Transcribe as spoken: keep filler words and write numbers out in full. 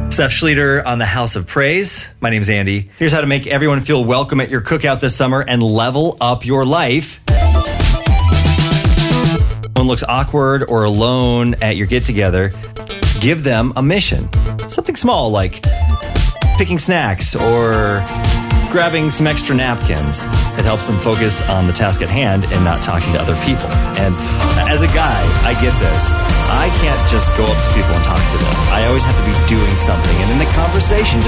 Seth Schleter on the House of Praise. My name's Andy. Here's how to make everyone feel welcome at your cookout this summer and level up your life. When looks awkward or alone at your get-together, give them a mission. Something small like picking snacks or grabbing some extra napkins. It helps them focus on the task at hand and not talking to other people. And as a guy, I get this. I can't just go up to people and talk to them. I always have to be doing something. And in the conversation,